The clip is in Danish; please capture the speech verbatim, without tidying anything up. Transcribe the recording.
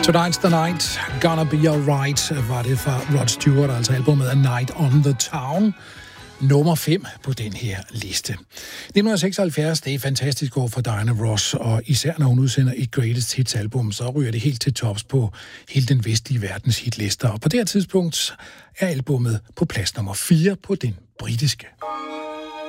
Tonight's the Night, Gonna Be Alright, var det fra Rod Stewart, altså albumet A Night on the Town. Nummer fem på den her liste. nitten seksoghalvfjerds, det er fantastisk år for Diana Ross, og især når hun udsender et Greatest Hits album, så ryger det helt til tops på hele den vestlige verdens hitlister. Og på det her tidspunkt er albumet på plads nummer fire på den britiske.